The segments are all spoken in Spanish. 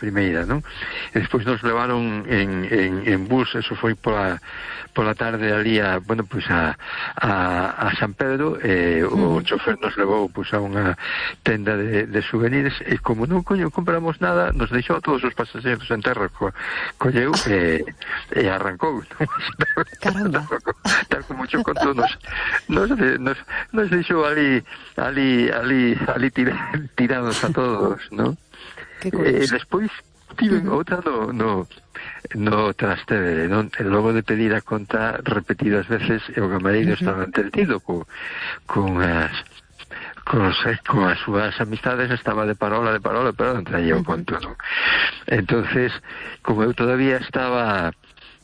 primeira, non? E despois nos levaron en bus, eso foi pola tarde ali a San Pedro, o chofer nos levou a unha tenda de souvenirs, e como non compramos nada, nos deixou a todos os pasaxeros en terra, colleu e arrancou. Caramba. Tal como cho contou, nos deixou ali tirados a todos, non? E despois tiven outra no Trastevere, non? E logo de pedir a conta repetidas veces, o camareiro estaba entretido coas súas amistades, estaba de parola, pero non traía o conto, non? Entonces, como eu todavía estaba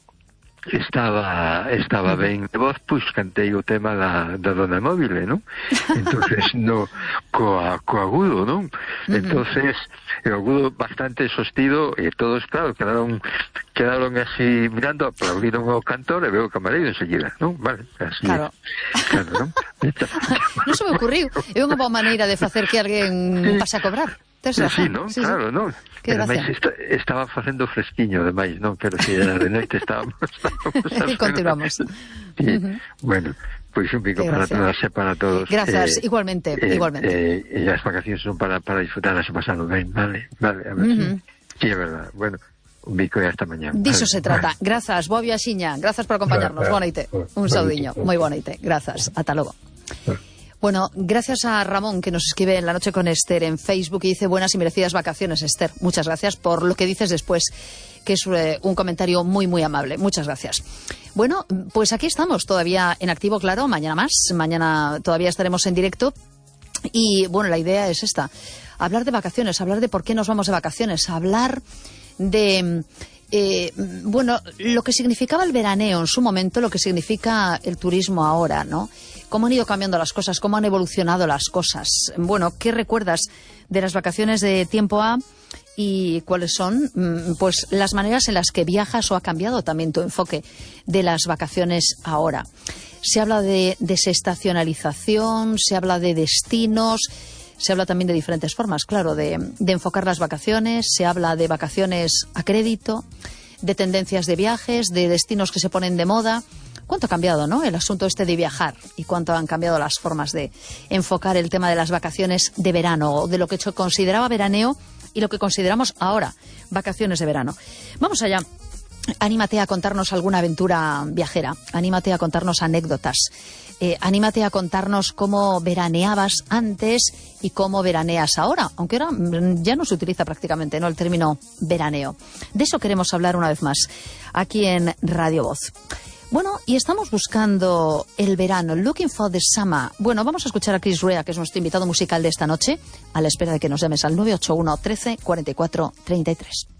ben de voz, pois cantei o tema da Dona Móvile, non? Entonces, co agudo, non? Entonces, o agudo bastante sostido, e todos, claro, quedaron así mirando, aplaudiron ao cantor e veo o camareiro enseguida, non? Vale, así. Claro, non? Non se me ocurriu. É unha boa maneira de facer que alguén pase a cobrar. Sí, non? Claro, non. Ademais, estaba facendo fresquiño, ademais, non? Pero si era de noite, estábamos e continuamos. Bueno, pois un pico para todas e para todos. Grazas, igualmente. E as vacacións son para disfrutar e pasarlo ben, vale, a ver si é verdad. Bueno, un bico e hasta mañá. Diso se trata. Grazas, boa viaxiña. Grazas por acompañarnos. Boa noite. Un saudiño. Moi boa noite. Grazas. Ata logo. Bueno, gracias a Ramón, que nos escribe en La Noche con Esther en Facebook y dice: buenas y merecidas vacaciones, Esther. Muchas gracias por lo que dices después, que es un comentario muy, muy amable. Muchas gracias. Bueno, pues aquí estamos todavía en activo, claro, mañana más. Mañana todavía estaremos en directo. Y bueno, la idea es esta: hablar de vacaciones, hablar de por qué nos vamos de vacaciones, hablar de... lo que significaba el veraneo en su momento, lo que significa el turismo ahora, ¿no? Cómo han ido cambiando las cosas, cómo han evolucionado las cosas. Bueno, ¿qué recuerdas de las vacaciones de tiempo A y cuáles son pues las maneras en las que viajas, o ha cambiado también tu enfoque de las vacaciones ahora? Se habla de desestacionalización, se habla de destinos, se habla también de diferentes formas, claro, de enfocar las vacaciones, se habla de vacaciones a crédito, de tendencias de viajes, de destinos que se ponen de moda. ¿Cuánto ha cambiado, no?, el asunto este de viajar, y cuánto han cambiado las formas de enfocar el tema de las vacaciones de verano, o de lo que se consideraba veraneo y lo que consideramos ahora vacaciones de verano. Vamos allá. Anímate a contarnos alguna aventura viajera, anímate a contarnos anécdotas, anímate a contarnos cómo veraneabas antes y cómo veraneas ahora, aunque ahora ya no se utiliza prácticamente, ¿no?, el término veraneo. De eso queremos hablar una vez más aquí en Radio Voz. Bueno, y estamos buscando el verano, looking for the summer. Bueno, vamos a escuchar a Chris Rea, que es nuestro invitado musical de esta noche, a la espera de que nos llames al 981 13 44 33.